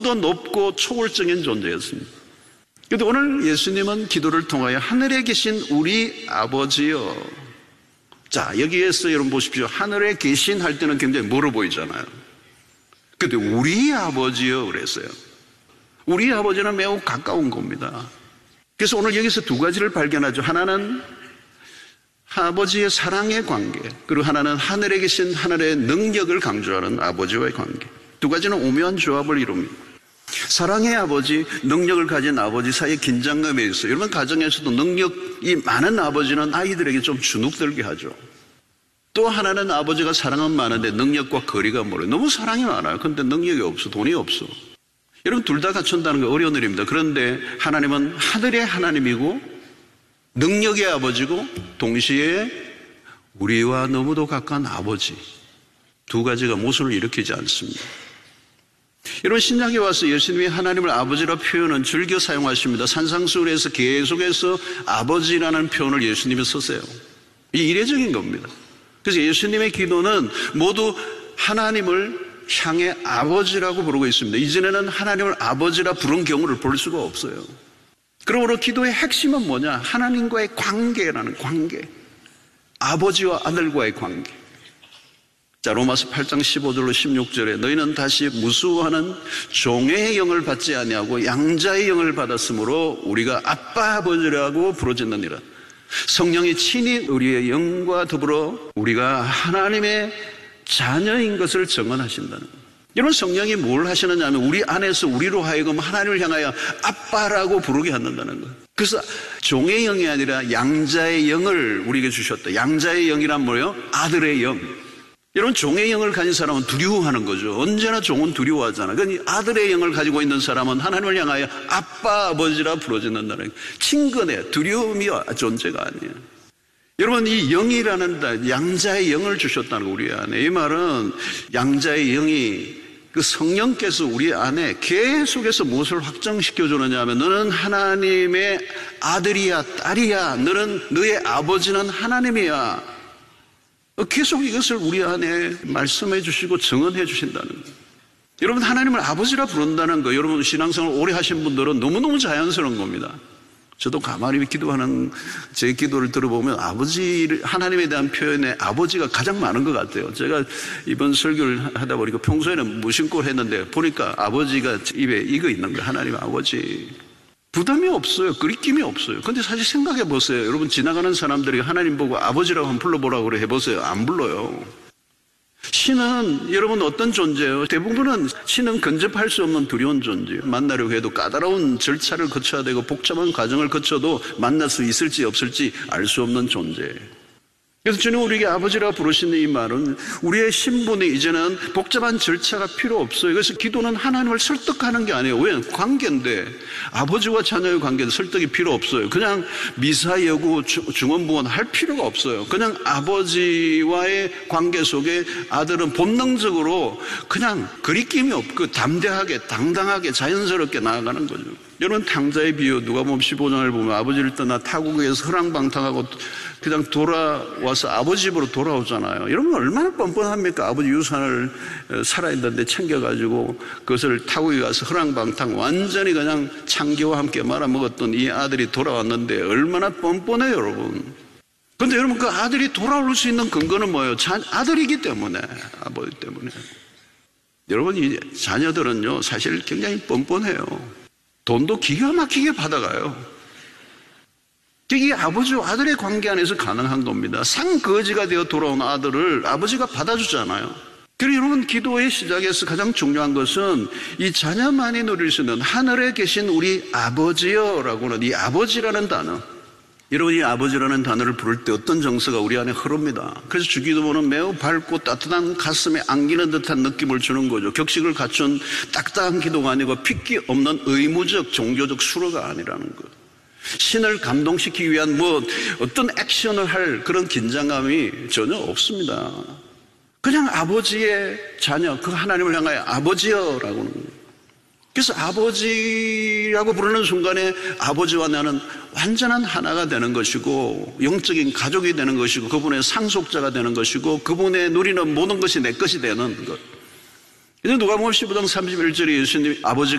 더 높고 초월적인 존재였습니다. 그런데 오늘 예수님은 기도를 통하여 하늘에 계신 우리 아버지여. 자, 여기에서 여러분 보십시오. 하늘에 계신 할 때는 굉장히 멀어 보이잖아요. 근데 우리 아버지여 그랬어요. 우리 아버지는 매우 가까운 겁니다. 그래서 오늘 여기서 두 가지를 발견하죠. 하나는 아버지의 사랑의 관계, 그리고 하나는 하늘에 계신 하늘의 능력을 강조하는 아버지와의 관계. 두 가지는 오묘한 조합을 이룹니다. 사랑의 아버지, 능력을 가진 아버지 사이에 긴장감이 있어요. 여러분 가정에서도 능력이 많은 아버지는 아이들에게 좀 주눅들게 하죠. 또 하나는 아버지가 사랑은 많은데 능력과 거리가 멀어요. 너무 사랑이 많아요. 그런데 능력이 없어, 돈이 없어. 여러분 둘 다 갖춘다는 게 어려운 일입니다. 그런데 하나님은 하늘의 하나님이고 능력의 아버지고 동시에 우리와 너무도 가까운 아버지. 두 가지가 모순을 일으키지 않습니다. 여러분 신약에 와서 예수님이 하나님을 아버지라 표현은 즐겨 사용하십니다. 산상수훈에서 계속해서 아버지라는 표현을 예수님이 쓰세요. 이 이례적인 겁니다. 그래서 예수님의 기도는 모두 하나님을 향해 아버지라고 부르고 있습니다. 이전에는 하나님을 아버지라 부른 경우를 볼 수가 없어요. 그러므로 기도의 핵심은 뭐냐? 하나님과의 관계라는 관계. 아버지와 아들과의 관계. 자, 로마서 8장 15절로 16절에 너희는 다시 무수하는 종의 영을 받지 아니하고 양자의 영을 받았으므로 우리가 아빠 아버지라고 부르짖느니라. 성령이 친히 우리의 영과 더불어 우리가 하나님의 자녀인 것을 증언하신다는 거예요. 여러분 성령이 뭘 하시느냐 하면 우리 안에서 우리로 하여금 하나님을 향하여 아빠라고 부르게 한다는 거예요. 그래서 종의 영이 아니라 양자의 영을 우리에게 주셨다. 양자의 영이란 뭐예요? 아들의 영. 여러분 종의 영을 가진 사람은 두려워하는 거죠. 언제나 종은 두려워하잖아요. 그러니 아들의 영을 가지고 있는 사람은 하나님을 향하여 아빠 아버지라 부르짖는다는 거예요. 친근해. 두려움이 존재가 아니에요. 여러분 이 영이라는 양자의 영을 주셨다는 거 우리 안에. 이 말은 양자의 영이 그 성령께서 우리 안에 계속해서 무엇을 확정시켜 주느냐 하면 너는 하나님의 아들이야 딸이야. 너는 너의 아버지는 하나님이야. 계속 이것을 우리 안에 말씀해 주시고 증언해 주신다는 거예요. 여러분 하나님을 아버지라 부른다는 거 여러분 신앙생활 오래 하신 분들은 너무너무 자연스러운 겁니다. 저도 가만히 기도하는 제 기도를 들어보면 아버지 하나님에 대한 표현에 아버지가 가장 많은 것 같아요. 제가 이번 설교를 하다 보니까 평소에는 무심코 했는데 보니까 아버지가 입에 이거 있는 거예요. 하나님 아버지. 부담이 없어요. 그리낌이 없어요. 근데 사실 생각해 보세요. 여러분 지나가는 사람들이 하나님 보고 아버지라고 한번 불러보라고 그래 해보세요. 안 불러요. 신은 여러분 어떤 존재예요? 대부분은 신은 근접할 수 없는 두려운 존재예요. 만나려고 해도 까다로운 절차를 거쳐야 되고 복잡한 과정을 거쳐도 만날 수 있을지 없을지 알 수 없는 존재예요. 그래서 주님 우리에게 아버지라 부르시는 이 말은 우리의 신분이 이제는 복잡한 절차가 필요 없어요. 그래서 기도는 하나님을 설득하는 게 아니에요. 왜? 관계인데 아버지와 자녀의 관계는 설득이 필요 없어요. 그냥 미사 여구 중언부언 할 필요가 없어요. 그냥 아버지와의 관계 속에 아들은 본능적으로 그냥 그리낌이 없고 담대하게 당당하게 자연스럽게 나아가는 거죠. 여러분 탕자의 비유 누가복음 15장을 보면 아버지를 떠나 타국에서 허랑방탕하고 그냥 돌아와서 아버지 집으로 돌아오잖아요. 여러분 얼마나 뻔뻔합니까? 아버지 유산을 살아있는데 챙겨가지고 그것을 타국에 가서 허랑방탕 완전히 그냥 창기와 함께 말아먹었던 이 아들이 돌아왔는데 얼마나 뻔뻔해요 여러분. 그런데 여러분 그 아들이 돌아올 수 있는 근거는 뭐예요? 아들이기 때문에 아버지 때문에. 여러분 이 자녀들은요 사실 굉장히 뻔뻔해요. 돈도 기가 막히게 받아가요. 이게 아버지와 아들의 관계 안에서 가능한 겁니다. 상거지가 되어 돌아온 아들을 아버지가 받아주잖아요. 그리고 여러분 기도의 시작에서 가장 중요한 것은 이 자녀만이 누릴 수 있는 하늘에 계신 우리 아버지여라고 하는 이 아버지라는 단어. 여러분 이 아버지라는 단어를 부를 때 어떤 정서가 우리 안에 흐릅니다. 그래서 주기도문은 매우 밝고 따뜻한 가슴에 안기는 듯한 느낌을 주는 거죠. 격식을 갖춘 딱딱한 기도가 아니고 핏기 없는 의무적 종교적 수로가 아니라는 것. 신을 감동시키기 위한 어떤 액션을 할 그런 긴장감이 전혀 없습니다. 그냥 아버지의 자녀, 그 하나님을 향하여 아버지여라고 하는 거예요. 그래서 아버지라고 부르는 순간에 아버지와 나는 완전한 하나가 되는 것이고 영적인 가족이 되는 것이고 그분의 상속자가 되는 것이고 그분의 누리는 모든 것이 내 것이 되는 것. 이제 누가복음 15장 31절에 예수님이 아버지